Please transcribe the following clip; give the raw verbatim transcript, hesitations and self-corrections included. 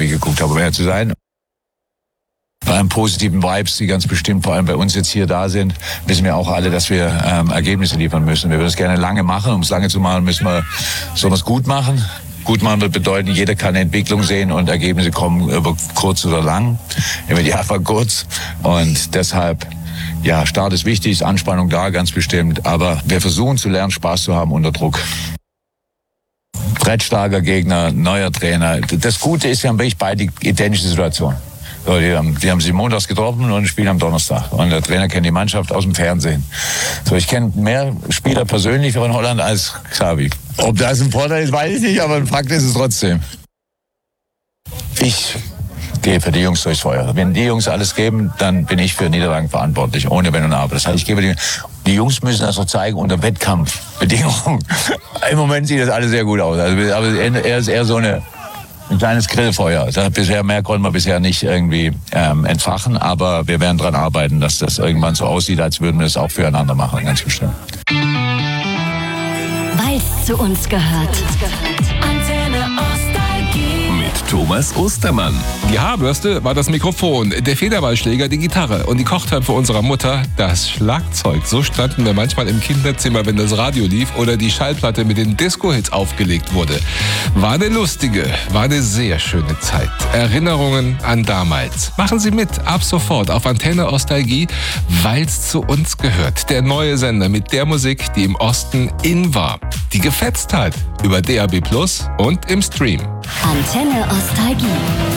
wie geguckt habe, um ehrlich zu sein. Bei einem positiven Vibes, die ganz bestimmt vor allem bei uns jetzt hier da sind, wissen wir auch alle, dass wir ähm, Ergebnisse liefern müssen. Wir würden es gerne lange machen. Um es lange zu machen, müssen wir sowas gut machen. Gut machen wird bedeuten, jeder kann eine Entwicklung sehen und Ergebnisse kommen über kurz oder lang. Im Idealfall kurz. Und deshalb, ja, Start ist wichtig, ist Anspannung da, ganz bestimmt. Aber wir versuchen zu lernen, Spaß zu haben unter Druck. Brettstarker Gegner, neuer Trainer. Das Gute ist, wir haben wirklich beide identische Situationen. So, die, haben, die haben sie montags getroffen und spielen am Donnerstag. Und der Trainer kennt die Mannschaft aus dem Fernsehen. So, ich kenne mehr Spieler persönlich von Holland als Xavi. Ob das ein Vorteil ist, weiß ich nicht, aber ein Fakt ist es trotzdem. Ich gehe für die Jungs durchs Feuer. Wenn die Jungs alles geben, dann bin ich für Niederlagen verantwortlich, ohne Wenn und Aber. Das heißt, ich gebe die, die Jungs müssen das noch zeigen unter Wettkampfbedingungen. Im Moment sieht das alles sehr gut aus. Also, aber er ist eher so eine Ein kleines Grillfeuer. Das hat bisher mehr konnten wir bisher nicht irgendwie ähm, entfachen, aber wir werden daran arbeiten, dass das irgendwann so aussieht, als würden wir es auch füreinander machen, ganz bestimmt. Weil es zu uns gehört. Antenne Nostalgie. Mit Thomas Ostermann. Die Haarbürste war das Mikrofon, der Federballschläger die Gitarre und die Kochtöpfe unserer Mutter das Schlagzeug. So standen wir manchmal im Kinderzimmer, wenn das Radio lief oder die Schallplatte mit den Disco-Hits aufgelegt wurde. War eine lustige, war eine sehr schöne Zeit. Erinnerungen an damals. Machen Sie mit, ab sofort auf Antenne Nostalgie, weil's zu uns gehört. Der neue Sender mit der Musik, die im Osten in war. Die gefetzt hat über D A B Plus und im Stream. Antenne Nostalgie.